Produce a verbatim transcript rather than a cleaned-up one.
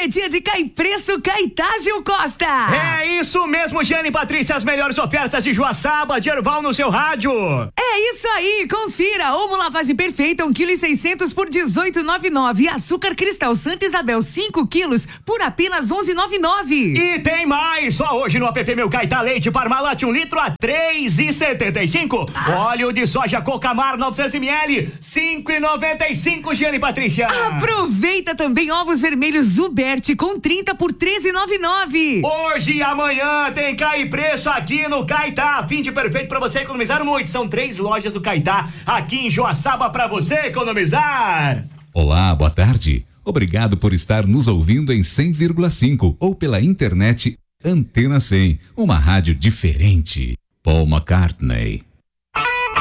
é dia de cair preço, Caetá, Gil Costa. É isso mesmo, Giane e Patrícia, as melhores ofertas de Joaçaba, de Erval no seu rádio. É isso aí, confira. Ovo lavagem perfeita, um quilo e seiscentos por dezoito e noventa e nove. E açúcar cristal Santa Isabel, cinco quilos por apenas onze e noventa e nove. E tem mais, só hoje no app Meu Caetá, leite Parmalat um litro a três e setenta e cinco. Ah. Óleo de soja Cocamar novecentos mililitros, cinco e noventa e cinco, Giane e Patrícia. Aproveita também ovos vermelhos Zuberti com trinta por treze e noventa e nove. Hoje e amanhã tem cai preço aqui no Caetá. Fim de perfeito pra você economizar muito. São três lojas do Caetá aqui em Joaçaba pra você economizar. Olá, boa tarde. Obrigado por estar nos ouvindo em cem vírgula cinco ou pela internet Antena cem, uma rádio diferente. Paul McCartney.